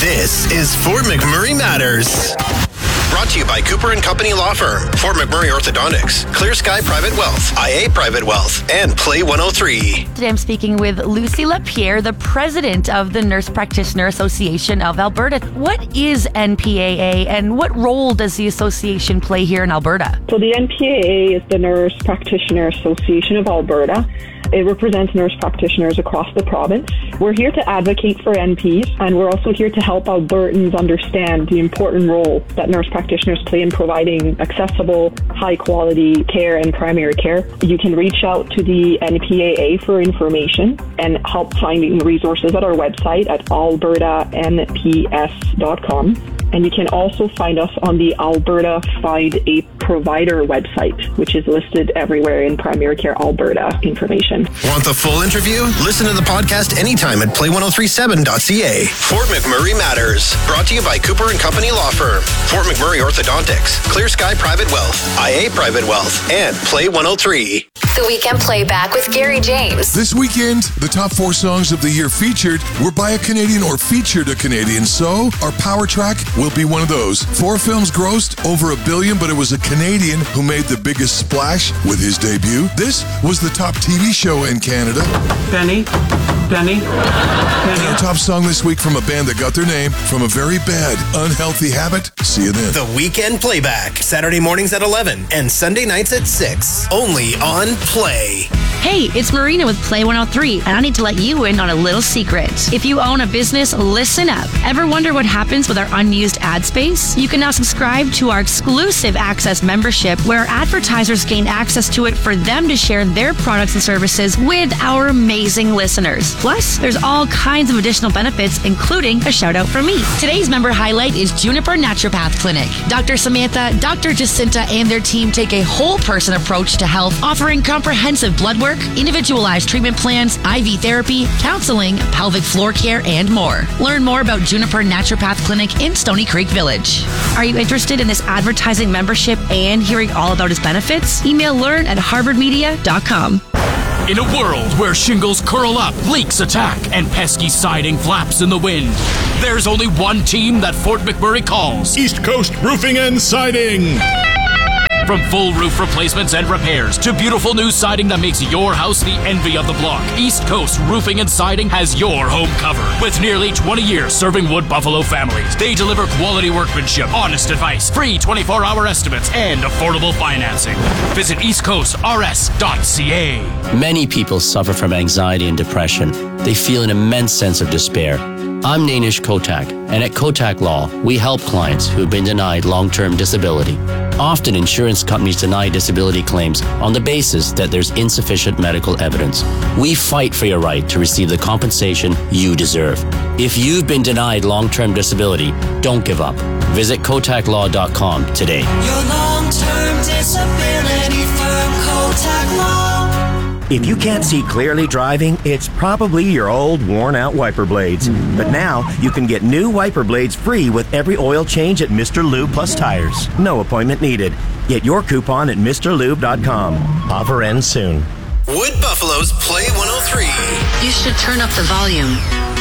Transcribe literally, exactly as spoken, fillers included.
This is Fort McMurray Matters. Brought to you by Cooper and Company Law Firm, Fort McMurray Orthodontics, Clear Sky Private Wealth, I A Private Wealth, and Play one oh three. Today I'm speaking with Lucy Lapierre, the president of the Nurse Practitioner Association of Alberta. What is N P A A and what role does the association play here in Alberta? So the N P A A is the Nurse Practitioner Association of Alberta. It represents nurse practitioners across the province. We're here to advocate for N Ps, and we're also here to help Albertans understand the important role that nurse practitioners play in providing accessible, high-quality care and primary care. You can reach out to the N P A A for information and help finding resources at our website at alberta n p s dot com. And you can also find us on the Alberta Find a Provider website, which is listed everywhere in Primary Care Alberta information. Want the full interview? Listen to the podcast anytime at play ten thirty-seven dot c a. Fort McMurray Matters. Brought to you by Cooper and Company Law Firm, Fort McMurray Orthodontics, Clear Sky Private Wealth, I A Private Wealth, and Play one oh three. The Weekend Playback with Gary James. This weekend, the top four songs of the year featured were by a Canadian or featured a Canadian, so our power track will be one of those. Four films grossed over a billion, but it was a Canadian who made the biggest splash with his debut. This was the top T V show in Canada. Benny, Benny, Benny. And our top song this week from a band that got their name from a very bad, unhealthy habit. See you then. The Weekend Playback, Saturday mornings at eleven and Sunday nights at six. Only on Play. Hey, it's Marina with Play one oh three, and I need to let you in on a little secret. If you own a business, listen up. Ever wonder what happens with our unused ad space? You can now subscribe to our exclusive Access membership, where advertisers gain access to it for them to share their products and services with our amazing listeners. Plus, there's all kinds of additional benefits, including a shout out from me. Today's member highlight is Juniper Naturopath Clinic. Doctor Samantha, Doctor Jacinta, and their team take a whole person approach to health, offering comprehensive blood work, individualized treatment plans, I V therapy, counseling, pelvic floor care, and more. Learn more about Juniper Naturopath Clinic in Stony Creek Village. Are you interested in this advertising membership and hearing all about its benefits? Email learn at harvard media dot com. In a world where shingles curl up, leaks attack, and pesky siding flaps in the wind, there's only one team that Fort McMurray calls East Coast Roofing and Siding. From full roof replacements and repairs to beautiful new siding that makes your house the envy of the block, East Coast Roofing and Siding has your home covered. With nearly twenty years serving Wood Buffalo families, they deliver quality workmanship, honest advice, free twenty-four hour estimates, and affordable financing. Visit east coast r s dot c a. Many people suffer from anxiety and depression. They feel an immense sense of despair. I'm Nainish Kotak, and at Kotak Law, we help clients who have been denied long-term disability. Often, insurance companies deny disability claims on the basis that there's insufficient medical evidence. We fight for your right to receive the compensation you deserve. If you've been denied long-term disability, don't give up. Visit kotak law dot com today. Your long-term disability firm, Kotak Law. If you can't see clearly driving, it's probably your old worn-out wiper blades. But now, you can get new wiper blades free with every oil change at Mister Lube Plus Tires. No appointment needed. Get your coupon at mister lube dot com. Offer ends soon. Wood Buffalo's Play one oh three. You should turn up the volume.